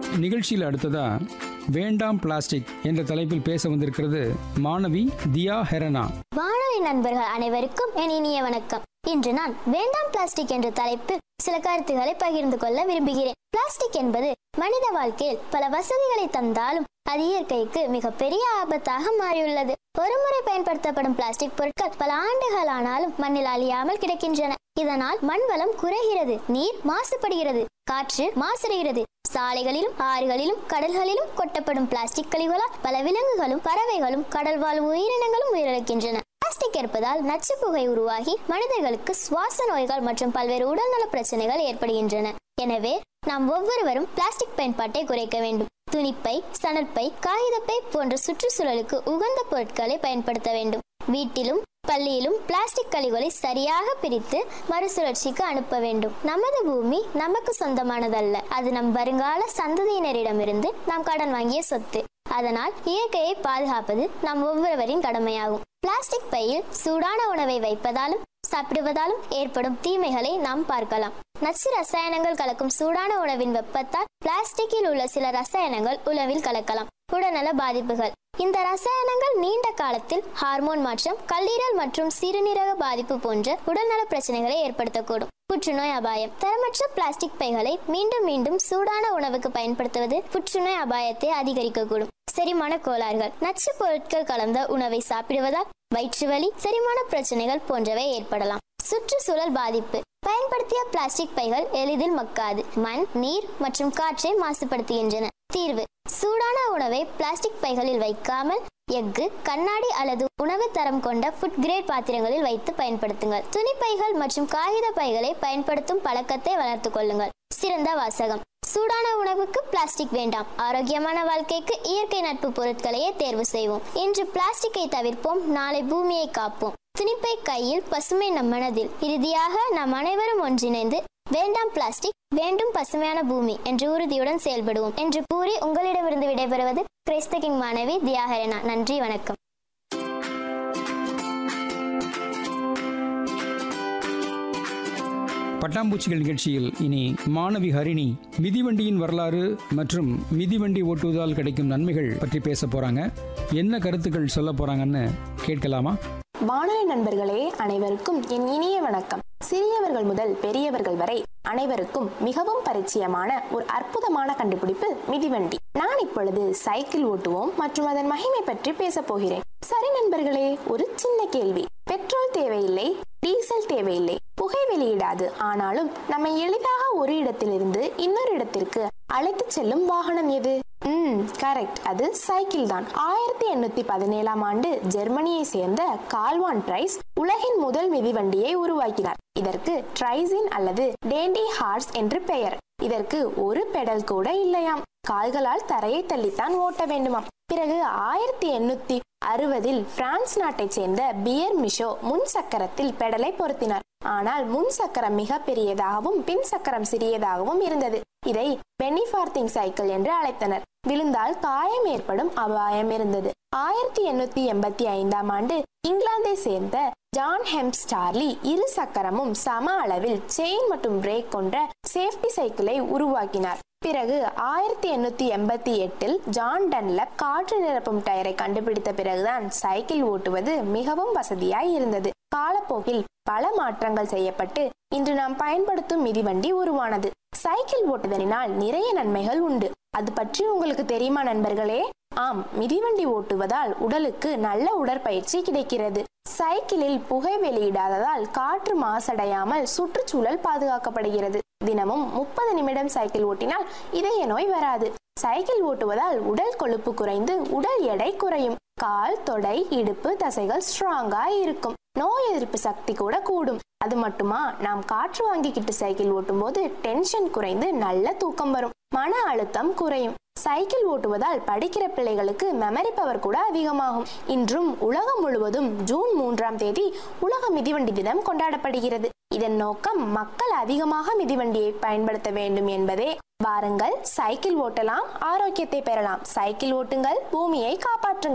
நிகழ்ச்சியில் அடுத்ததா வேண்டாம் பிளாஸ்டிக் என்ற தலைப்பில் பேச வந்திருக்கிறது மாணவி தியா ஹெரனா. வானொலி நண்பர்கள் அனைவருக்கும் என் இனிய வணக்கம். இன்று நான் வேண்டாம் பிளாஸ்டிக் என்ற தலைப்பில் சில கருத்துக்களை பகிர்ந்து கொள்ள விரும்புகிறேன். பிளாஸ்டிக் என்பது மனித வாழ்க்கையில் பல வசதிகளை தந்தாலும் அது இயற்கைக்கு மிகப்பெரிய ஆபத்தாக மாறியுள்ளது. ஒருமுறை பயன்படுத்தப்படும் பிளாஸ்டிக் பொருட்கள் பல ஆண்டுகள் ஆனாலும் மண்ணில் அழியாமல் கிடக்கின்றன. இதனால் மண் வளம் குறைகிறது, நீர் மாசுபடுகிறது, காற்று மாசடைகிறது. சாலைகளிலும் ஆறுகளிலும் கடல்களிலும் கொட்டப்படும் பிளாஸ்டிக் கழிவுகளால் பல விலங்குகளும் பறவைகளும் கடல் வாழ் உயிரினங்களும் உயிரிழக்கின்றன. பிளாஸ்டிக் இருப்பதால் நச்சு புகை உருவாகி மனிதர்களுக்கு சுவாச நோய்கள் மற்றும் பல்வேறு உடல்நல பிரச்சனைகள் ஏற்படுகின்றன. எனவே நாம் ஒவ்வொருவரும் பிளாஸ்டிக் பயன்பாட்டை குறைக்க வேண்டும். துணிப்பை, சணற்பை, காகிதப்பை போன்ற சுற்றுச்சூழலுக்கு உகந்த பொருட்களை பயன்படுத்த வேண்டும். வீட்டிலும் பள்ளியிலும் பிளாஸ்டிக் கழிவுகளை சரியாக பிரித்து மறுசுழற்சிக்கு அனுப்ப வேண்டும். நமது பூமி நமக்கு சொந்தமானதல்ல, அது நம் வருங்கால சந்ததியினரிடமிருந்து நாம் கடன் வாங்கிய சொத்து. அதனால் இயற்கையை பாதுகாப்பது நம் ஒவ்வொருவரின் கடமையாகும். பிளாஸ்டிக் பையில் சூடான உணவை வைப்பதாலும் சாப்பிடுவதாலும் ஏற்படும் தீமைகளை நாம் பார்க்கலாம். நச்சு ரசாயனங்கள் கலக்கும் சூடான உணவின் வெப்பத்தால் பிளாஸ்டிக்கில் உள்ள சில ரசாயனங்கள் உணவில் கலக்கலாம். உடல்நல பாதிப்புகள். இந்த ரசாயனங்கள் நீண்ட காலத்தில் ஹார்மோன் மாற்றம், கல்லீரல் மற்றும் சிறுநீரக பாதிப்பு போன்ற உடல்நல பிரச்சனைகளை ஏற்படுத்தக்கூடும். புற்றுநோய் அபாயம். தரமற்ற பிளாஸ்டிக் பைகளை மீண்டும் மீண்டும் சூடான உணவுக்கு பயன்படுத்துவது புற்றுநோய் அபாயத்தை அதிகரிக்கக்கூடும். செரிமான கோளாறுகள். நச்சு பொருட்கள் கலந்த உணவை சாப்பிடுவதால் வயிற்று வலி, செரிமான பிரச்சனைகள் போன்றவை ஏற்படலாம். சுற்றுச்சூழல் பாதிப்பு. பயன்படுத்திய பிளாஸ்டிக் பைகள் எளிதில் மக்காது மண், நீர் மற்றும் காற்றை மாசுபடுத்துகின்றன. தீர்வு: சூடான உணவை பிளாஸ்டிக் பைகளில் வைக்காமல் எஃகு, கண்ணாடி அல்லது உணவு தரம் கொண்ட ஃபுட் கிரேட் பாத்திரங்களில் வைத்து பயன்படுத்துங்கள். துணிப்பைகள் மற்றும் காகித பைகளை பயன்படுத்தும் பழக்கத்தை வளர்த்துக் கொள்ளுங்கள். சிறந்த வாசகம். சூடான உணவுக்கு பிளாஸ்டிக் வேண்டாம். ஆரோக்கியமான வாழ்க்கைக்கு இயற்கை நட்பு பொருட்களையே தேர்வு செய்வோம். இன்று பிளாஸ்டிக்கை தவிர்ப்போம், நாளை பூமியை காப்போம். துணிப்பை கையில், பசுமை நம் மனதில். இறுதியாக நாம் அனைவரும் ஒன்றிணைந்து வேண்டாம் பிளாஸ்டிக், வேண்டும் பசுமையான பூமி என்ற உறுதியுடன் செயல்படுவோம் என்று கூறி உங்களிடமிருந்து விடைபெறுவது கிறிஸ்த கிங் மாணவி தியா ஹெரனா. நன்றி, வணக்கம். பட்டாம்பூச்சிகள் நிகழ்ச்சியில் இனி மாணவி ஹரிணி மிதிவண்டியின் வரலாறு மற்றும் மிதிவண்டி ஓட்டுவதால் கிடைக்கும் நன்மைகள் பற்றி பேச போறாங்க. என்ன கருத்துக்கள் சொல்ல போறாங்கன்னு கேட்கலாமா? வானொலி நண்பர்களே, அனைவருக்கும் என் இனிய வணக்கம். சிறியவர்கள் முதல் பெரியவர்கள் வரை அனைவருக்கும் மிகவும் பரிச்சயமான ஒரு அற்புதமான கண்டுபிடிப்பு மிதிவண்டி. நான் இப்பொழுது சைக்கிள் ஓட்டுவோம் மற்றும் அதன் மகிமை பற்றி பேச போகிறேன். சரி நண்பர்களே, ஒரு சின்ன கேள்வி. பெட்ரோல் தேவையில்லை, டீசல் தேவையில்லை, புகை வெளியிடாது. ஆனாலும் நம்மை எளிதாக ஒரு இடத்திலிருந்து இன்னொரு இடத்திற்கு அழைத்து செல்லும் வாகனம் எது? கரெக்ட், அது சைக்கிள் தான். 1817 ஆண்டு ஜெர்மனியை சேர்ந்த கால்வான் ட்ரைஸ் உலகின் முதல் மிதிவண்டியை உருவாக்கினார். இதற்கு ட்ரைசின் அல்லது டேண்டி ஹார்ஸ் என்று பெயர். இதற்கு ஒரு பெடல் கூட இல்லையாம். கால்களால் தரையை தள்ளித்தான் ஓட்ட வேண்டுமாம். பிறகு 1860 பிரான்ஸ் நாட்டை சேர்ந்த பியர் மிஷோ முன் சக்கரத்தில் பெடலை பொருத்தினார். ஆனால் முன் சக்கரம் மிக பெரியதாகவும் பின் சக்கரம் சிறியதாகவும் இருந்தது. இதை பெனிஃபார்த்திங் சைக்கிள் என்று அழைத்தனர். விழுந்தால் காயம் ஏற்படும் அபாயம் இருந்தது. 1885 ஆண்டு இங்கிலாந்தை சேர்ந்த ஜான் ஹெம்ஸ்டார்லி இரு சக்கரமும் சம அளவில் செயின் மற்றும் பிரேக் கொண்ட சேஃப்டி சைக்கிளை உருவாக்கினார். பிறகு 1888 ஜான் டன்லப் காற்று நிரப்பும் டயரை கண்டுபிடித்த பிறகுதான் சைக்கிள் ஓட்டுவது மிகவும் வசதியாய் இருந்தது. காலப்போக்கில் பல மாற்றங்கள் செய்யப்பட்டு இன்று நாம் பயன்படுத்தும் மிதிவண்டி உருவானது. சைக்கிள் ஓட்டுதலினால் நிறைய நன்மைகள் உண்டு. அது பற்றி உங்களுக்கு தெரியுமா நண்பர்களே? ஆம், மிதிவண்டி ஓட்டுவதால் உடலுக்கு நல்ல உடற்பயிற்சி கிடைக்கிறது. சைக்கிளில் புகை வெளியிடாததால் காற்று மாசடையாமல் சுற்றுச்சூழல் பாதுகாக்கப்படுகிறது. தினமும் 30 நிமிடம் சைக்கிள் ஓட்டினால் இதய நோய் வராது. சைக்கிள் ஓட்டுவதால் உடல் கொழுப்பு குறைந்து உடல் எடை குறையும். கால், தொடை, இடுப்பு தசைகள் ஸ்ட்ராங்கா இருக்கும். நோய் எதிர்ப்பு சக்தி கூட கூடும். அது மட்டுமா, நாம் காற்று வாங்கிக்கிட்டு சைக்கிள் ஓட்டும் போது டென்ஷன் குறைந்து நல்ல தூக்கம் வரும். மன அழுத்தம் குறையும். சைக்கிள் ஓட்டுவதால் படிக்கிற பிள்ளைகளுக்கு மெமரி பவர் கூட அதிகமாகும். இன்றும் உலகம் முழுவதும் ஜூன் 3ஆம் தேதி உலக மிதிவண்டி தினம் கொண்டாடப்படுகிறது. இதன் நோக்கம் மக்கள் அதிகமாக மிதிவண்டியை பயன்படுத்த வேண்டும் என்பதே. வாருங்கள், சைக்கிள் ஓட்டலாம், ஆரோக்கியத்தை பெறலாம். சைக்கிள் ஓட்டுங்கள், பூமியை காப்பாற்றுங்கள்.